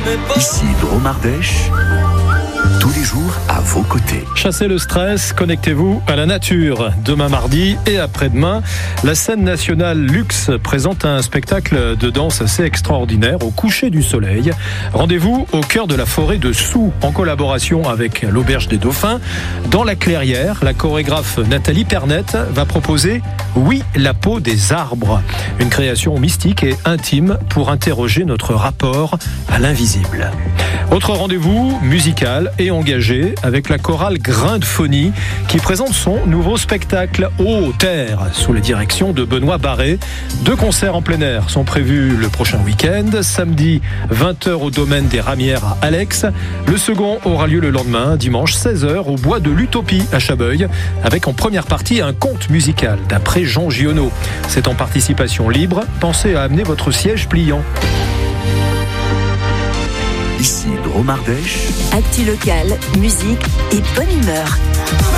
Ici Drôme Ardèche, tous les jours à vos côtés. Chassez le stress, connectez-vous à la nature. Demain mardi et après-demain, la scène nationale Luxe présente un spectacle de danse assez extraordinaire au coucher du soleil. Rendez-vous au cœur de la forêt de Soux, en collaboration avec l'Auberge des Dauphins. Dans la clairière, la chorégraphe Nathalie Pernette va proposer « Oui, la peau des arbres », une création mystique et intime pour interroger notre rapport à l'invisible. Autre rendez-vous musical et engagé avec la chorale Grain de Phonie qui présente son nouveau spectacle Ô Terre sous la direction de Benoît Barré. 2 concerts en plein air sont prévus le prochain week-end. Samedi 20h au domaine des Ramières à Alex. Le second aura lieu le lendemain, dimanche 16h au bois de l'Utopie à Chabeuil, avec en première partie un conte musical d'après Jean Giono. C'est en participation libre. Pensez à amener votre siège pliant. Ici Drôme Ardèche. Actu local, musique et bonne humeur.